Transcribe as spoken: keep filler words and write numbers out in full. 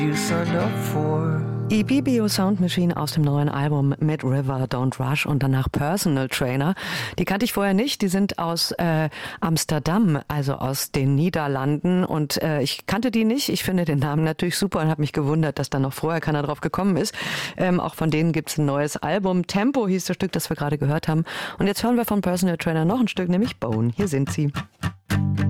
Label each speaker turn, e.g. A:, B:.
A: you signed up for. E B B O Sound Machine aus dem neuen Album Mid River, Don't Rush und danach Personal Trainer. Die kannte ich vorher nicht, die sind aus äh, Amsterdam, also aus den Niederlanden und äh, ich kannte die nicht. Ich finde den Namen natürlich super und habe mich gewundert, dass da noch vorher keiner drauf gekommen ist. Ähm, auch von denen gibt's ein neues Album. Tempo hieß das Stück, das wir gerade gehört haben. Und jetzt hören wir von Personal Trainer noch ein Stück, nämlich Bone. Hier sind sie.